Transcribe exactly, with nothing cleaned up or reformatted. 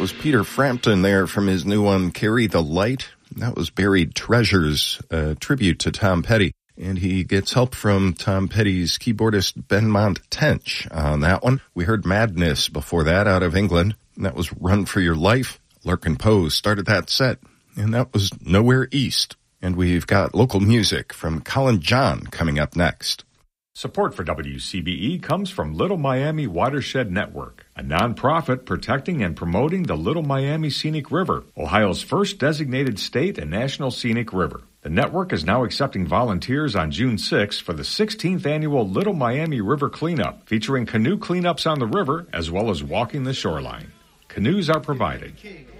was Peter Frampton there from his new one, Carry the Light. That was Buried Treasures, a tribute to Tom Petty. And he gets help from Tom Petty's keyboardist Benmont Tench on that one. We heard Madness before that out of England. And that was Run for Your Life. Larkin Poe started that set. And that was Nowhere East. And we've got local music from Colin John coming up next. Support for W C B E comes from Little Miami Watershed Network, a nonprofit protecting and promoting the Little Miami Scenic River, Ohio's first designated state and national scenic river. The network is now accepting volunteers on June sixth for the sixteenth annual Little Miami River Cleanup, featuring canoe cleanups on the river as well as walking the shoreline. Canoes are provided.